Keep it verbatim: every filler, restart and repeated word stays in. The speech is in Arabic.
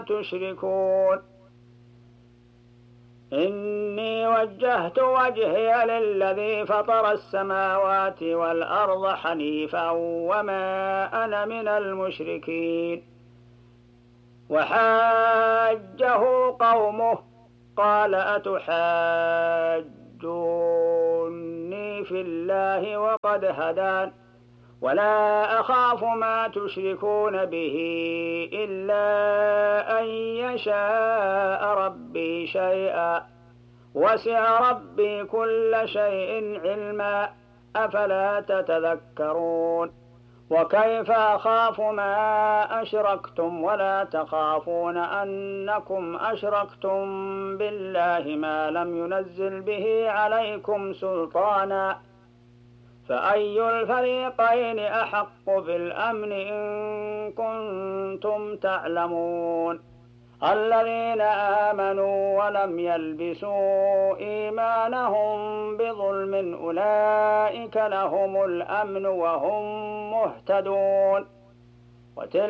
تشركون إني وجهت وجهي للذي فطر السماوات والأرض حنيفا وما أنا من المشركين وحاجه قومه قال أتحاجوني في الله وقد هدان ولا أخاف ما تشركون به إلا أن يشاء ربي شيئا وسع ربي كل شيء علما أفلا تتذكرون وكيف أخاف ما أشركتم ولا تخافون أنكم أشركتم بالله ما لم ينزل به عليكم سلطانا فأي الفريقين أحق بالأمن إن كنتم تعلمون الذين آمنوا ولم يلبسوا إيمانهم بظلم أولئك لهم الأمن وهم مهتدون.